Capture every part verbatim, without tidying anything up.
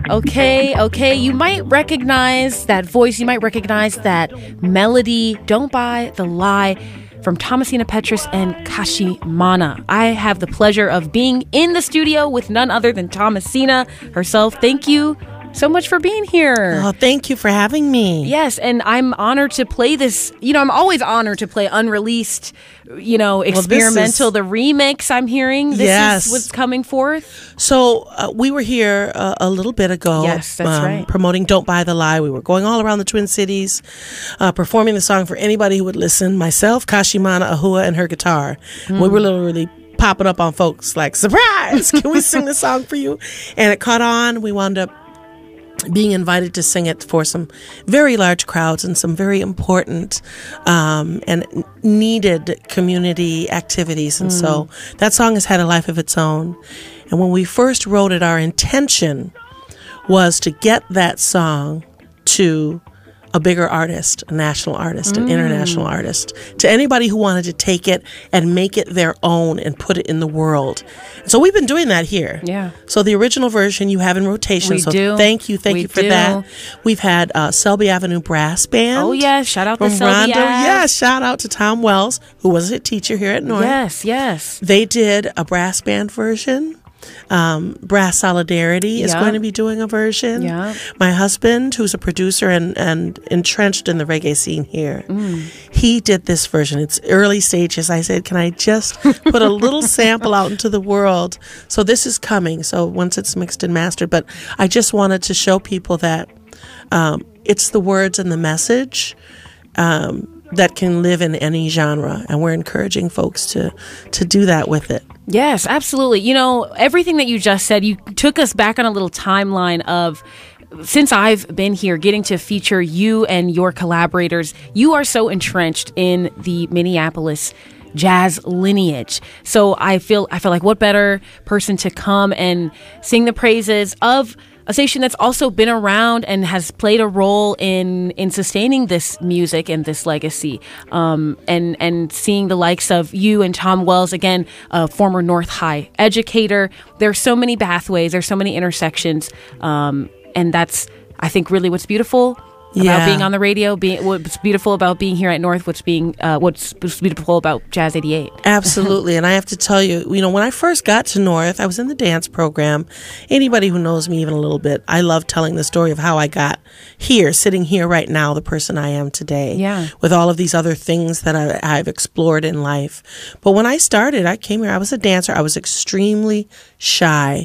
Okay, okay, you might recognize that voice, you might recognize that melody, Don't Buy the Lie, from Thomasina Petrus and Kashi Mana. I have the pleasure of being in the studio with none other than Thomasina herself. Thank you so much for being here. Oh, thank you for having me. Yes, and I'm honored to play this. You know, I'm always honored to play unreleased, you know, experimental, well, is, the remix I'm hearing. This yes. is what's coming forth. So uh, we were here uh, a little bit ago. Yes, that's um, right. Promoting Don't Buy the Lie. We were going all around the Twin Cities, uh, performing the song for anybody who would listen. Myself, Kashi Mana, Ahua, and her guitar. Mm. We were literally popping up on folks like, surprise, can we sing the song for you? And it caught on. We wound up being invited to sing it for some very large crowds and some very important um, and needed community activities. And mm. so that song has had a life of its own. And when we first wrote it, our intention was to get that song to a bigger artist, a national artist, an mm. international artist, to anybody who wanted to take it and make it their own and put it in the world. So we've been doing that here. Yeah. So the original version you have in rotation. We so do. thank you, thank we you for do. that. We've had uh, Selby Avenue Brass Band. Oh yes, shout out to from Selby. Rondo. Yeah, shout out to Tom Wells, who was a teacher here at North. Yes, yes. They did a brass band version. Um, Brass Solidarity is yeah. going to be doing a version. Yeah. My husband, who's a producer and, and entrenched in the reggae scene here, mm. he did this version. It's early stages. I said, can I just put a little sample out into the world? So this is coming. So once it's mixed and mastered. But I just wanted to show people that um, it's the words and the message um, that can live in any genre. And we're encouraging folks to, to do that with it. Yes, absolutely. You know, everything that you just said, you took us back on a little timeline of, since I've been here, getting to feature you and your collaborators. You are so entrenched in the Minneapolis jazz lineage. So I feel I feel like what better person to come and sing the praises of a station that's also been around and has played a role in in sustaining this music and this legacy, um, and and seeing the likes of you and Tom Wells, again, a former North High educator. There's so many pathways, there's so many intersections, um, and that's, I think, really what's beautiful about yeah. being on the radio, being what's beautiful about being here at North, what's being uh, what's beautiful about Jazz eighty-eight. Absolutely. And I have to tell you, you know, when I first got to North, I was in the dance program. Anybody who knows me even a little bit, I love telling the story of how I got here, sitting here right now, the person I am today, yeah. with all of these other things that I, I've explored in life. But when I started, I came here, I was a dancer. I was extremely shy.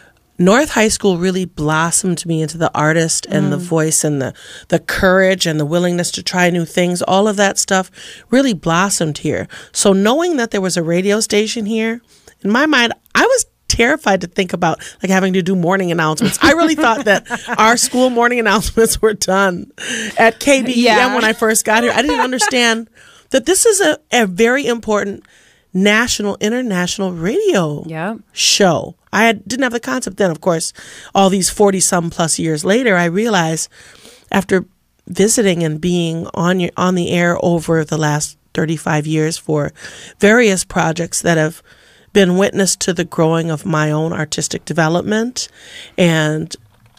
North High School really blossomed me into the artist and mm. the voice and the, the courage and the willingness to try new things. All of that stuff really blossomed here. So knowing that there was a radio station here, in my mind, I was terrified to think about like having to do morning announcements. I really thought that our school morning announcements were done at K B E M yeah. when I first got here. I didn't understand that this is a, a very important national, international radio yeah. show. I had, didn't have the concept then. Of course, all these forty some plus years later, I realized after visiting and being on your, on the air over the last thirty-five years for various projects that have been witness to the growing of my own artistic development and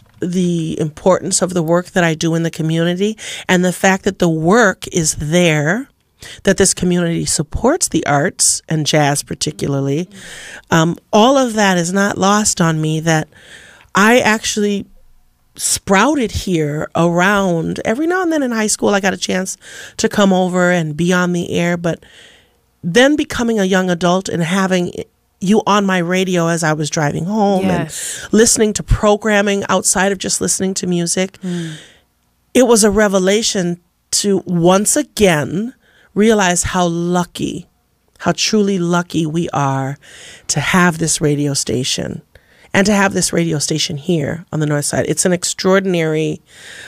the importance of the work that I do in the community and the fact that the work is there, that this community supports the arts and jazz particularly. Um, all of that is not lost on me, that I actually sprouted here around. Every now and then in high school, I got a chance to come over and be on the air, but then becoming a young adult and having you on my radio as I was driving home yes. and listening to programming outside of just listening to music, mm. it was a revelation to once again realize how lucky, how truly lucky we are to have this radio station and to have this radio station here on the North Side. It's an extraordinary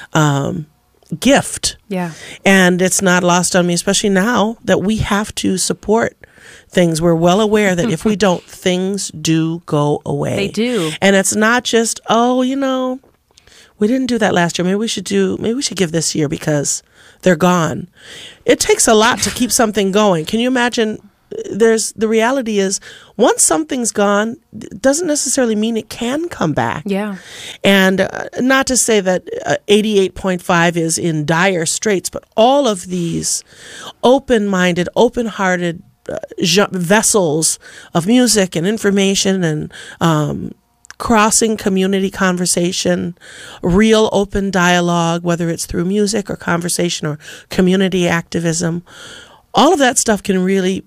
um, gift. Yeah. And it's not lost on me, especially now that we have to support things. We're well aware that if we don't, things do go away. They do. And it's not just, oh, you know, we didn't do that last year. Maybe we should do, maybe we should give this year because they're gone. It takes a lot to keep something going. Can you imagine there's the reality is once something's gone, it doesn't necessarily mean it can come back. Yeah. And uh, not to say that uh, eighty-eight point five is in dire straits, but all of these open-minded, open-hearted uh, vessels of music and information and um, crossing community conversation, real open dialogue, whether it's through music or conversation or community activism, all of that stuff can really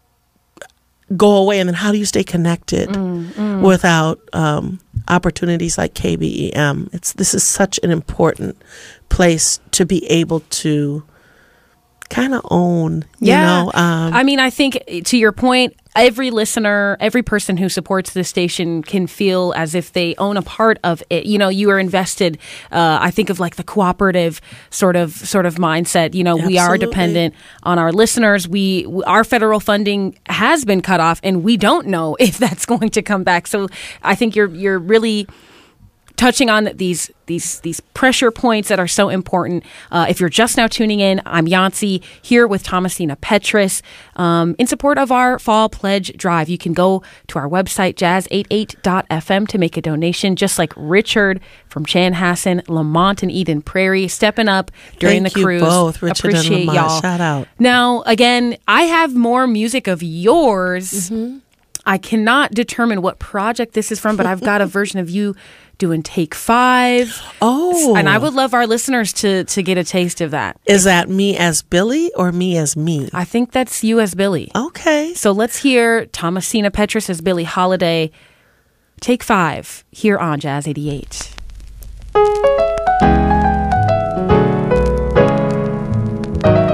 go away. And then how do you stay connected mm, mm. without um, opportunities like K B E M? It's this is such an important place to be able to kind of own, you yeah. know? Um, I mean, I think to your point, every listener, every person who supports this station can feel as if they own a part of it. You know, you are invested. Uh, I think of like the cooperative sort of sort of mindset. You know, Absolutely. We are dependent on our listeners. We our federal funding has been cut off, and we don't know if that's going to come back. So I think you're you're really touching on these these these pressure points that are so important. Uh, if you're just now tuning in, I'm Yancy here with Thomasina Petrus um, in support of our Fall Pledge Drive. You can go to our website, jazz eighty-eight dot f m, to make a donation, just like Richard from Chanhassen, Lamont, and Eden Prairie, stepping up during Thank the you cruise. both, Richard Appreciate and Lamont. y'all. Shout out. Now, again, I have more music of yours. Mm-hmm. I cannot determine what project this is from, but I've got a version of you doing Take Five. Oh. And I would love our listeners to to get a taste of that. Is that me as Billy or me as me? I think that's you as Billy. Okay. So let's hear Thomasina Petrus as Billie Holiday. Take Five here on Jazz eighty-eight.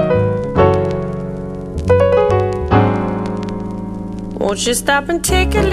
Won't you stop and take a